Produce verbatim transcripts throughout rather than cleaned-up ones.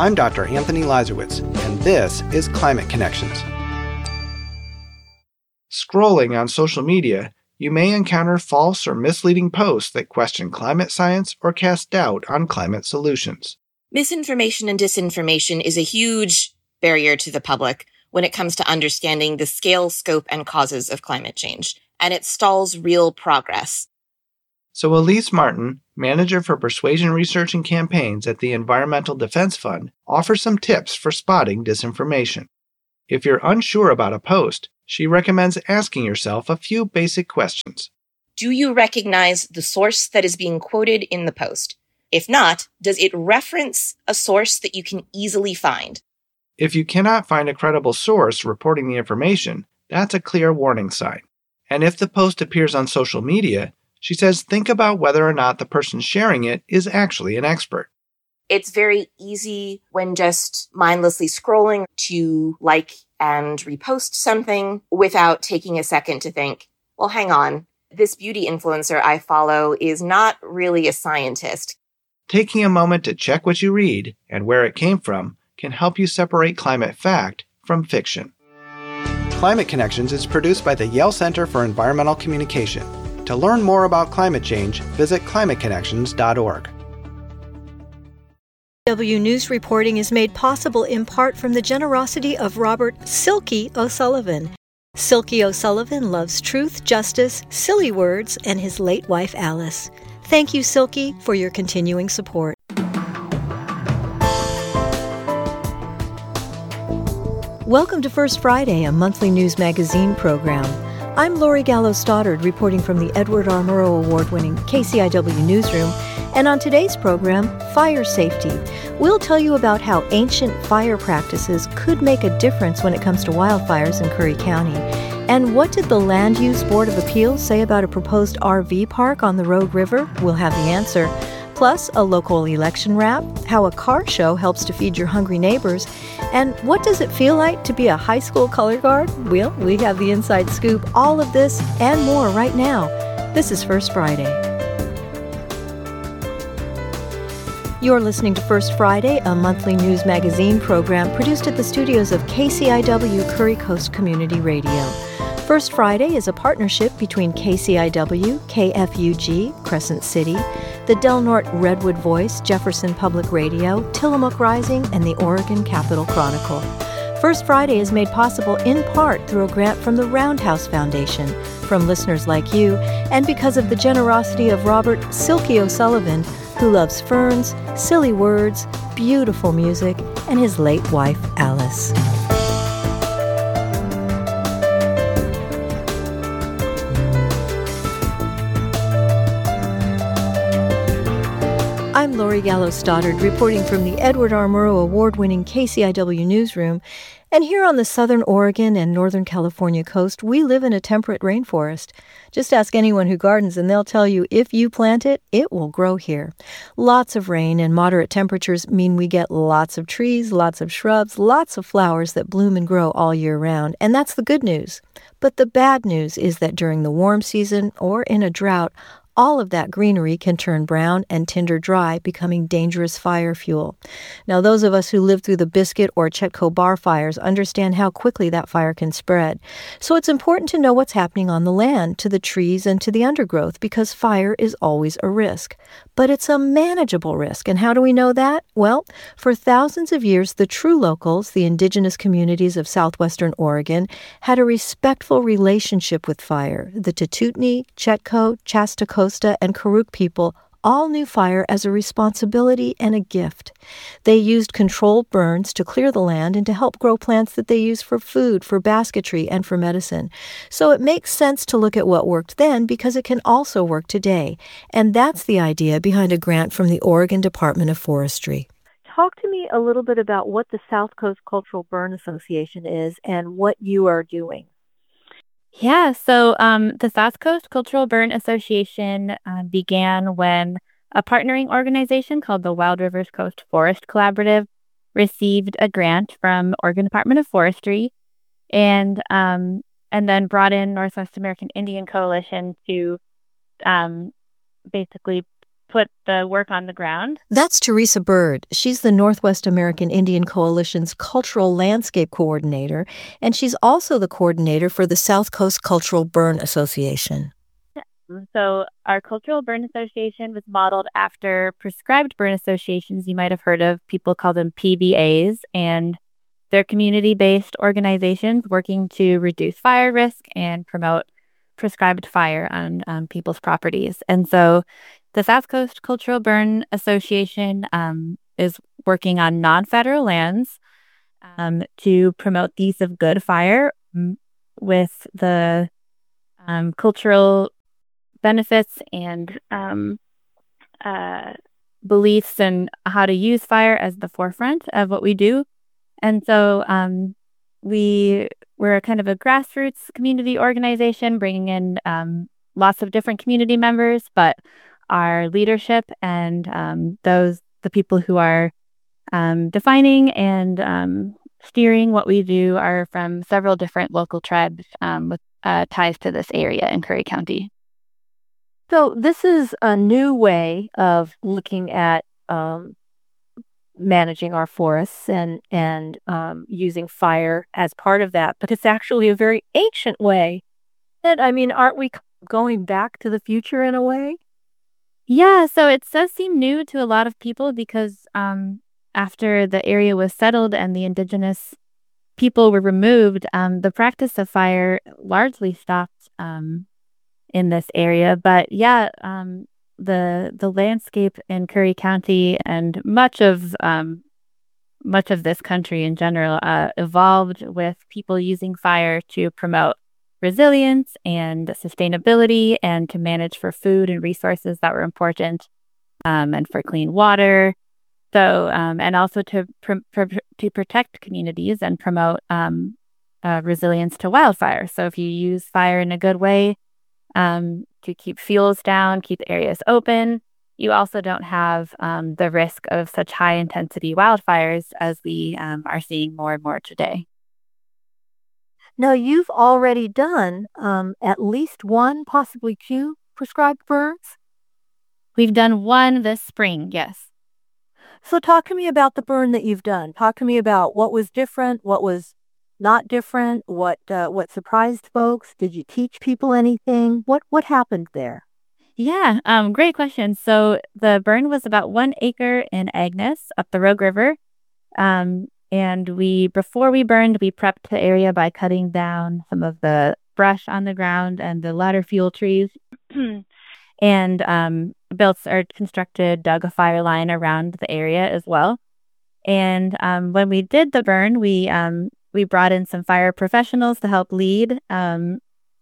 I'm Doctor Anthony Lazarowitz, and this is Climate Connections. Scrolling on social media, you may encounter false or misleading posts that question climate science or cast doubt on climate solutions. Misinformation and disinformation is a huge barrier to the public when it comes to understanding the scale, scope, and causes of climate change, and it stalls real progress. So Elise Martin, Manager for Persuasion Research and Campaigns at the Environmental Defense Fund, offers some tips for spotting disinformation. If you're unsure about a post, she recommends asking yourself a few basic questions. Do you recognize the source that is being quoted in the post? If not, does it reference a source that you can easily find? If you cannot find a credible source reporting the information, that's a clear warning sign. And if the post appears on social media, she says think about whether or not the person sharing it is actually an expert. It's very easy when just mindlessly scrolling to like and repost something without taking a second to think, well, hang on, this beauty influencer I follow is not really a scientist. Taking a moment to check what you read and where it came from can help you separate climate fact from fiction. Climate Connections is produced by the Yale Center for Environmental Communication. To learn more about climate change, visit climate connections dot org. W News reporting is made possible in part from the generosity of Robert Silky O'Sullivan. Silky O'Sullivan loves truth, justice, silly words, and his late wife Alice. Thank you, Silky, for your continuing support. Welcome to First Friday, a monthly news magazine program. I'm Lori Gallo Stoddard, reporting from the Edward R. Murrow Award-winning K C I W Newsroom. And on today's program, fire safety. We'll tell you about how ancient fire practices could make a difference when it comes to wildfires in Curry County. And what did the Land Use Board of Appeals say about a proposed R V park on the Rogue River? We'll have the answer. Plus, a local election wrap, how a car show helps to feed your hungry neighbors, and what does it feel like to be a high school color guard? Well, we have the inside scoop, all of this and more right now. This is First Friday. You're listening to First Friday, a monthly news magazine program produced at the studios of K C I W Curry Coast Community Radio. First Friday is a partnership between K C I W, K F U G, Crescent City, the Del Norte Redwood Voice, Jefferson Public Radio, Tillamook Rising, and the Oregon Capital Chronicle. First Friday is made possible in part through a grant from the Roundhouse Foundation, from listeners like you, and because of the generosity of Robert Silky O'Sullivan, who loves ferns, silly words, beautiful music, and his late wife, Alice. I'm Lori Gallo Stoddard, reporting from the Edward R. Murrow Award-winning K C I W Newsroom. And here on the southern Oregon and northern California coast, we live in a temperate rainforest. Just ask anyone who gardens and they'll tell you if you plant it, it will grow here. Lots of rain and moderate temperatures mean we get lots of trees, lots of shrubs, lots of flowers that bloom and grow all year round. And that's the good news. But the bad news is that during the warm season or in a drought, all of that greenery can turn brown and tinder dry, becoming dangerous fire fuel. Now, those of us who lived through the Biscuit or Chetco Bar fires understand how quickly that fire can spread. So it's important to know what's happening on the land, to the trees, and to the undergrowth, because fire is always a risk. But it's a manageable risk. And how do we know that? Well, for thousands of years, the true locals, the indigenous communities of southwestern Oregon, had a respectful relationship with fire. The Tututni, Chetco, Chastacosta, and Karuk people all knew fire as a responsibility and a gift. They used controlled burns to clear the land and to help grow plants that they use for food, for basketry, and for medicine. So it makes sense to look at what worked then because it can also work today. And that's the idea behind a grant from the Oregon Department of Forestry. Talk to me a little bit about what the South Coast Cultural Burn Association is and what you are doing. Yeah, so um, the South Coast Cultural Burn Association uh, began when a partnering organization called the Wild Rivers Coast Forest Collaborative received a grant from Oregon Department of Forestry and um, and then brought in Northwest American Indian Coalition to um, basically put the work on the ground. That's Teresa Bird. She's the Northwest American Indian Coalition's Cultural Landscape Coordinator, and she's also the coordinator for the South Coast Cultural Burn Association. So our Cultural Burn Association was modeled after prescribed burn associations you might have heard of. People call them P B As, and they're community-based organizations working to reduce fire risk and promote prescribed fire on um, people's properties. And so the South Coast Cultural Burn Association um, is working on non-federal lands um, to promote the use of good fire m- with the um, cultural benefits and um, uh, beliefs and how to use fire as the forefront of what we do. And so um, we, we're kind of a grassroots community organization, bringing in um, lots of different community members, but our leadership and um, those, the people who are um, defining and um, steering what we do are from several different local tribes um, with uh, ties to this area in Curry County. So this is a new way of looking at um, managing our forests and and um, using fire as part of that, but it's actually a very ancient way. And I mean, aren't we going back to the future in a way? Yeah, so it does seem new to a lot of people because um, after the area was settled and the indigenous people were removed, um, the practice of fire largely stopped um, in this area. But yeah, um, the the landscape in Curry County and much of um, much of this country in general uh, evolved with people using fire to promote resilience and sustainability and to manage for food and resources that were important um, and for clean water. So um, and also to pr- pr- to protect communities and promote um, uh, resilience to wildfire. So if you use fire in a good way, Um, to keep fuels down, keep areas open, you also don't have um, the risk of such high intensity wildfires as we um, are seeing more and more today. Now, you've already done um, at least one, possibly two prescribed burns. We've done one this spring, yes. So talk to me about the burn that you've done. Talk to me about what was different, what was not different, what uh, what surprised folks. Did you teach people anything? What what happened there? Yeah, um, great question. So the burn was about one acre in Agnes up the Rogue River. Um, and we, before we burned, we prepped the area by cutting down some of the brush on the ground and the ladder fuel trees and um, built or constructed, dug a fire line around the area as well. And um, when we did the burn, we um, we brought in some fire professionals to help lead. Um,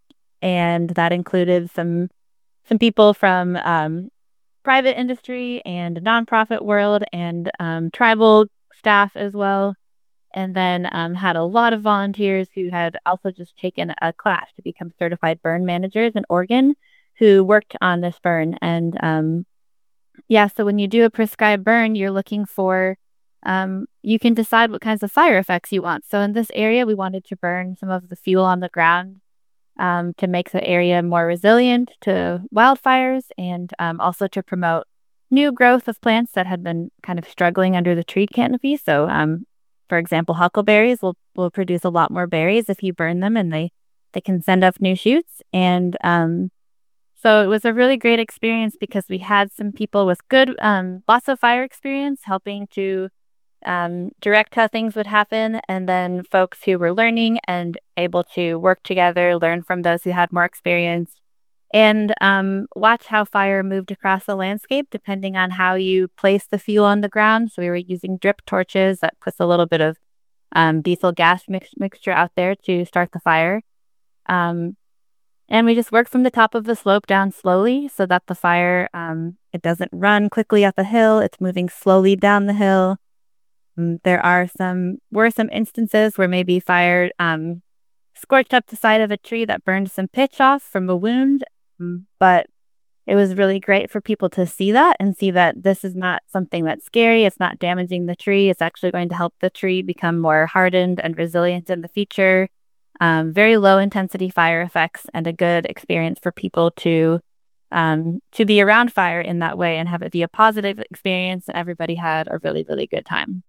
and that included some some people from um, private industry and nonprofit world and um, tribal staff as well. And then um, had a lot of volunteers who had also just taken a class to become certified burn managers in Oregon who worked on this burn. And um, yeah, so when you do a prescribed burn, you're looking for, um, you can decide what kinds of fire effects you want. So in this area, we wanted to burn some of the fuel on the ground um, to make the area more resilient to wildfires and um, also to promote new growth of plants that had been kind of struggling under the tree canopy. So um, for example, huckleberries will, will produce a lot more berries if you burn them, and they, they can send up new shoots. And um, so it was a really great experience because we had some people with good, um, lots of fire experience helping to um, direct how things would happen. And then folks who were learning and able to work together, learn from those who had more experience, and um, watch how fire moved across the landscape depending on how you place the fuel on the ground. So we were using drip torches that puts a little bit of um, diesel gas mix- mixture out there to start the fire. Um, and we just worked from the top of the slope down slowly so that the fire, um, it doesn't run quickly up a hill. It's moving slowly down the hill. Um, there are some, were some instances where maybe fire um, scorched up the side of a tree that burned some pitch off from a wound. But it was really great for people to see that and see that this is not something that's scary. It's not damaging the tree. It's actually going to help the tree become more hardened and resilient in the future. Um, very low intensity fire effects and a good experience for people to um, to be around fire in that way and have it be a positive experience, and everybody had a really, really good time.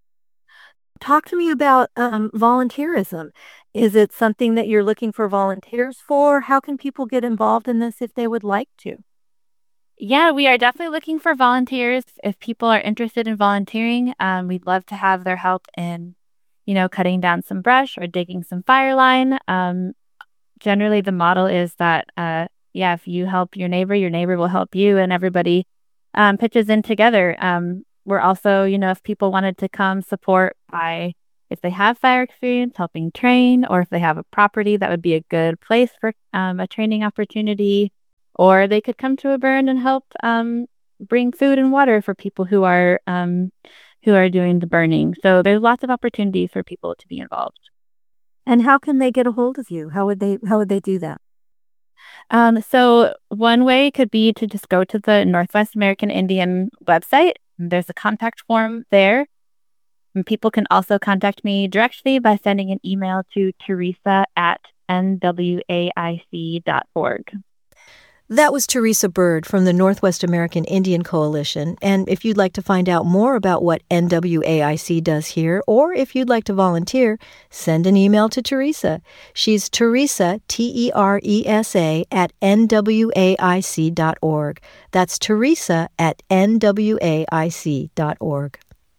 Talk to me about um, volunteerism. Is it something that you're looking for volunteers for? How can people get involved in this if they would like to? Yeah, we are definitely looking for volunteers. If people are interested in volunteering, um, we'd love to have their help in, you know, cutting down some brush or digging some fire line. Um, generally, the model is that, uh, yeah, if you help your neighbor, your neighbor will help you, and everybody um, pitches in together. Um, we're also, you know, if people wanted to come support by, if they have fire experience, helping train, or if they have a property, that would be a good place for um, a training opportunity. Or they could come to a burn and help um, bring food and water for people who are um, who are doing the burning. So there's lots of opportunities for people to be involved. And how can they get a hold of you? How would they how would they do that? Um, so one way could be to just go to the Northwest American Indian website. There's a contact form there. And people can also contact me directly by sending an email to Teresa at N W A I C dot org. That was Teresa Bird from the Northwest American Indian Coalition. And if you'd like to find out more about what N W A I C does here, or if you'd like to volunteer, send an email to Teresa. She's Teresa, T E R E S A, at N W A I C dot org. That's Teresa at N W A I C dot org.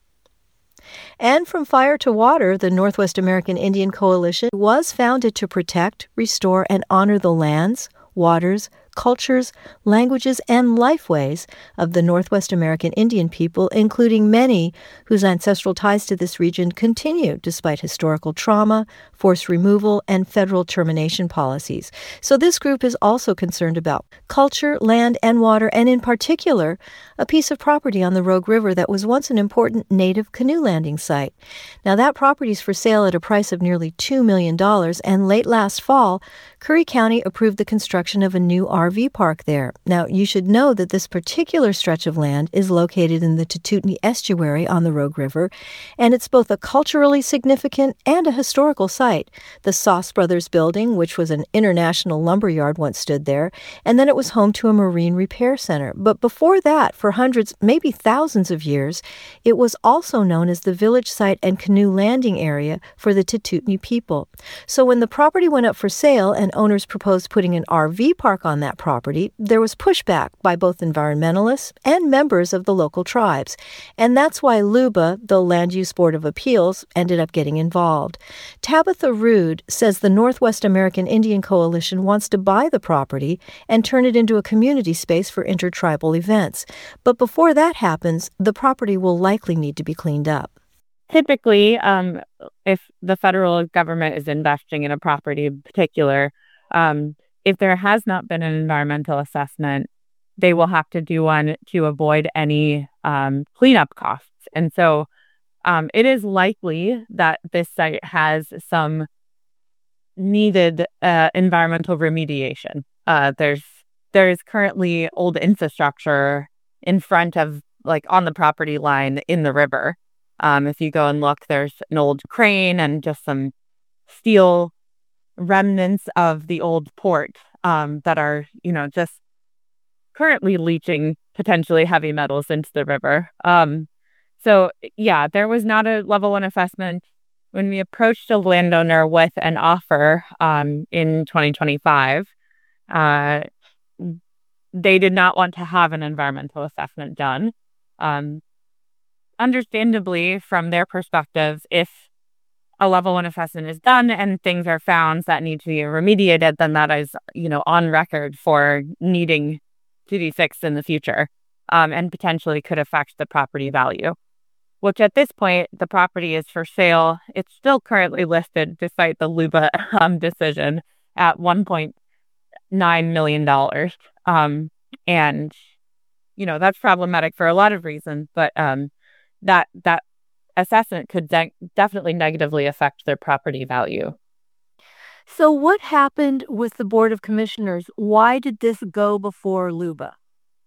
And from fire to water, the Northwest American Indian Coalition was founded to protect, restore, and honor the lands, waters, cultures, languages, and lifeways of the Northwest American Indian people, including many whose ancestral ties to this region continue despite historical trauma, forced removal, and federal termination policies. So this group is also concerned about culture, land, and water, and in particular, a piece of property on the Rogue River that was once an important native canoe landing site. Now, that property is for sale at a price of nearly two million dollars, and late last fall, Curry County approved the construction of a new R V park there. Now, you should know that this particular stretch of land is located in the Tututni Estuary on the Rogue River, and it's both a culturally significant and a historical site. The Sauce Brothers Building, which was an international lumber yard, once stood there, and then it was home to a marine repair center. But before that, for hundreds, maybe thousands of years, it was also known as the village site and canoe landing area for the Tututni people. So when the property went up for sale and owners proposed putting an R V park on that property, there was pushback by both environmentalists and members of the local tribes. And that's why LUBA, the Land Use Board of Appeals, ended up getting involved. Tabitha Rood says the Northwest American Indian Coalition wants to buy the property and turn it into a community space for intertribal events. But before that happens, the property will likely need to be cleaned up. Typically, um, if the federal government is investing in a property in particular, um, if there has not been an environmental assessment, they will have to do one to avoid any um, cleanup costs. And so um, it is likely that this site has some needed uh, environmental remediation. Uh, there's there is currently old infrastructure in front of, like, on the property line in the river. Um, if you go and look, there's an old crane and just some steel remnants of the old port um, that are, you know, just currently leaching potentially heavy metals into the river. Um, so, yeah, there was not a level one assessment. When we approached a landowner with an offer um, in twenty twenty-five, uh, they did not want to have an environmental assessment done. Um, understandably, from their perspective, if a level one assessment is done and things are found that need to be remediated, then that is, you know, on record for needing to be fixed in the future, um, and potentially could affect the property value, which at this point, the property is for sale. It's still currently listed, despite the LUBA um, decision, at one point nine million dollars. Um, and, you know, that's problematic for a lot of reasons, but um, that that assessment could de- definitely negatively affect their property value. So what happened with the Board of Commissioners? Why did this go before LUBA?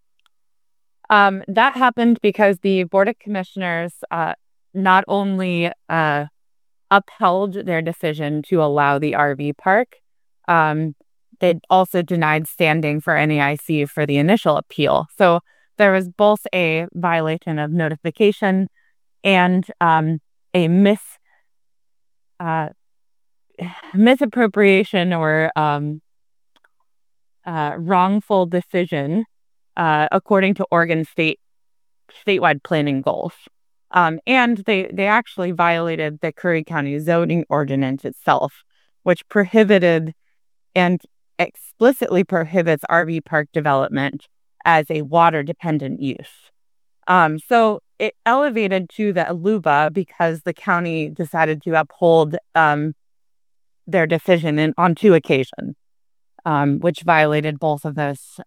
Um, that happened because the Board of Commissioners uh, not only uh, upheld their decision to allow the R V park, um, they also denied standing for N A I C for the initial appeal. So there was both a violation of notification and um, a mis uh, misappropriation or um, uh, wrongful decision, uh, according to Oregon state statewide planning goals. Um, and they, they actually violated the Curry County zoning ordinance itself, which prohibited and explicitly prohibits R V park development as a water-dependent use. Um, so it elevated to the L U B A because the county decided to uphold um, their decision in, on two occasions, um, which violated both of those